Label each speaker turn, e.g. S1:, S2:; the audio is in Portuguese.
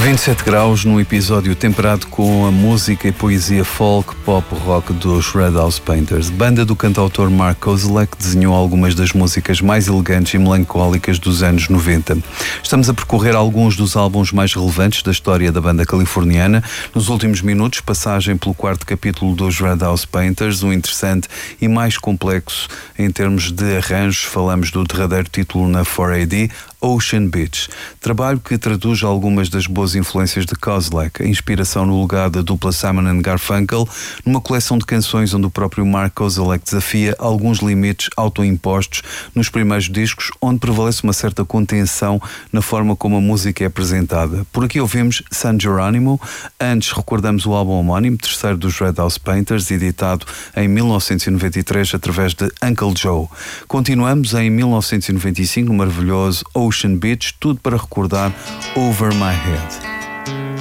S1: 27 graus num episódio temperado com a música e poesia folk, pop, rock dos Red House Painters. Banda do cantautor Mark Kozelek desenhou algumas das músicas mais elegantes e melancólicas dos anos 90. Estamos a percorrer alguns dos álbuns mais relevantes da história da banda californiana. Nos últimos minutos, passagem pelo quarto capítulo dos Red House Painters, um interessante e mais complexo em termos de arranjos. Falamos do derradeiro título na 4AD, Ocean Beach, trabalho que traduz algumas das boas influências de Kozelek, a inspiração no legado da dupla Simon & Garfunkel, numa coleção de canções onde o próprio Mark Kozelek desafia alguns limites autoimpostos nos primeiros discos, onde prevalece uma certa contenção na forma como a música é apresentada. Por aqui ouvimos San Geronimo, antes recordamos o álbum homónimo, terceiro dos Red House Painters, editado em 1993 através de Uncle Joe. Continuamos em 1995 no maravilhoso Ocean Beach, tudo para recordar Over My Head.